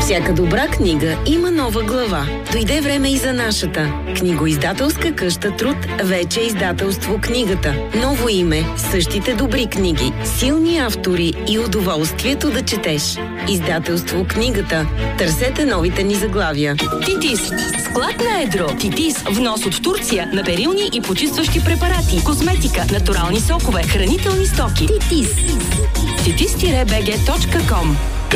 Всяка добра книга има нова глава. Дойде време и за нашата. Книгоиздателска къща Труд вече е издателство Книгата. Ново име, същите добри книги, силни автори и удоволствието да четеш. Издателство Книгата. Търсете новите ни заглавия. Титис. Склад на едро. Титис. Внос от Турция на перилни и почистващи препарати, козметика, натурални сокове, хранителни стоки. Титис. titis-bg.com